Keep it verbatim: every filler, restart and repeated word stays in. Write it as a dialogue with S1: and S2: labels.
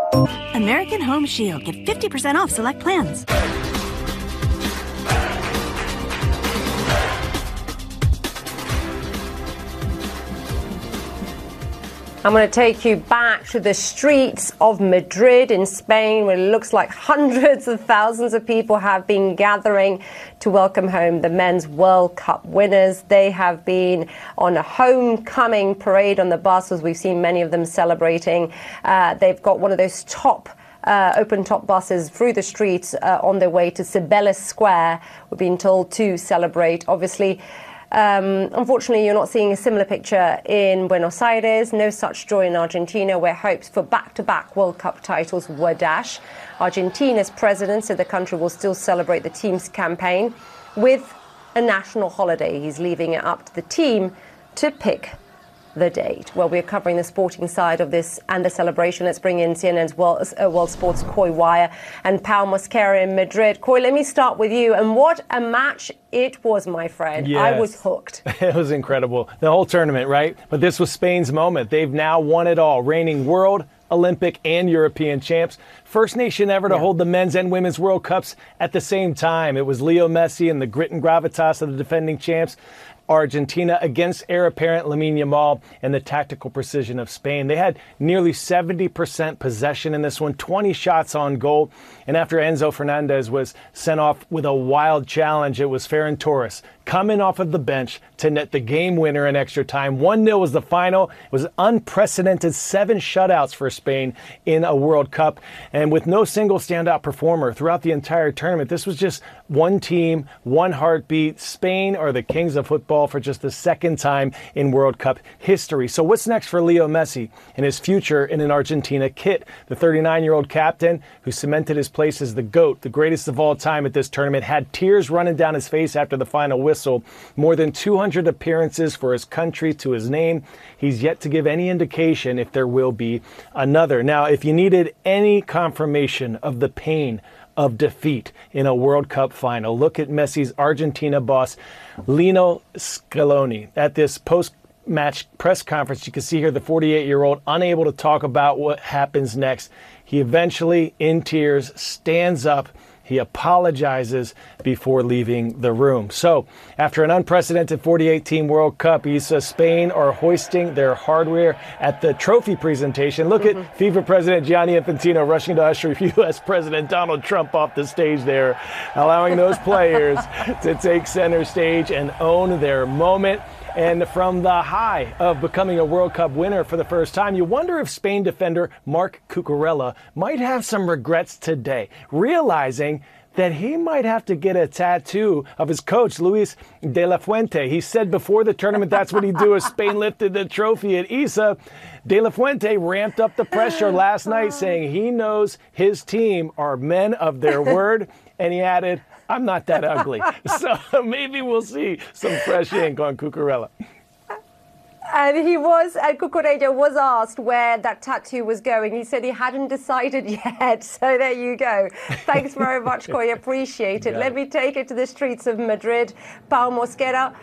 S1: American Home Shield. Get fifty percent off select plans.
S2: I'm going to take you back to the streets of Madrid in Spain, where it looks like hundreds of thousands of people have been gathering to welcome home the men's World Cup winners. They have been on a homecoming parade on the buses. We've seen many of them celebrating. Uh, they've got one of those top Uh, open-top buses through the streets uh, on their way to Cibeles Square, we're being told, to celebrate. Obviously, um, unfortunately, you're not seeing a similar picture in Buenos Aires. No such joy in Argentina, where hopes for back-to-back World Cup titles were dashed. Argentina's president said the country will still celebrate the team's campaign with a national holiday. He's leaving it up to the team to pick the date. Well, we're covering the sporting side of this and the celebration. Let's bring in C N N's World, uh, World Sports' Coy Wire and Pau Mosquera in Madrid. Coy, let me start with you. And what a match it was, my friend.
S3: Yes.
S2: I was hooked.
S3: It was incredible. The whole tournament, right? But this was Spain's moment. They've now won it all, reigning world, Olympic, and European champs. First nation ever to
S2: Yeah.
S3: hold the men's and women's World Cups at the same time. It was Leo Messi and the grit and gravitas of the defending champs Argentina against heir apparent Lamine Yamal and the tactical precision of Spain. They had nearly seventy percent possession in this one, twenty shots on goal. And after Enzo Fernandez was sent off with a wild challenge, it was Ferran Torres coming off of the bench to net the game winner in extra time. one nil was the final. It was unprecedented seven shutouts for Spain in a World Cup. And with no single standout performer throughout the entire tournament, this was just one team, one heartbeat. Spain are the kings of football for just the second time in World Cup history. So what's next for Leo Messi and his future in an Argentina kit? The thirty-nine-year-old captain, who cemented his place as the GOAT, the greatest of all time at this tournament, had tears running down his face after the final whistle. More than two hundred appearances for his country to his name. He's yet to give any indication if there will be another. Now, if you needed any confirmation of the pain of defeat in a World Cup final, look at Messi's Argentina boss, Lionel Scaloni. At this post-match press conference, you can see here the forty-eight-year-old unable to talk about what happens next. He eventually, in tears, stands up. He apologizes before leaving the room. So, after an unprecedented forty-eight team World Cup, he says Spain are hoisting their hardware at the trophy presentation. Look mm-hmm. at FIFA President Gianni Infantino rushing to usher U S President Donald Trump off the stage there, allowing those players to take center stage and own their moment. And from the high of becoming a World Cup winner for the first time, you wonder if Spain defender Marc Cucurella might have some regrets today, realizing that he might have to get a tattoo of his coach, Luis de la Fuente. He said before the tournament that's what he'd do if Spain lifted the trophy at Isa. De la Fuente ramped up the pressure last night, saying he knows his team are men of their word, and he added, I'm not that ugly. So maybe we'll see some fresh ink on Cucurella.
S2: And he was, and Cucurella was asked where that tattoo was going. He said he hadn't decided yet. So there you go. Thanks very much, Coy. Appreciate it. Let me take it to the streets of Madrid. Pau Mosquera.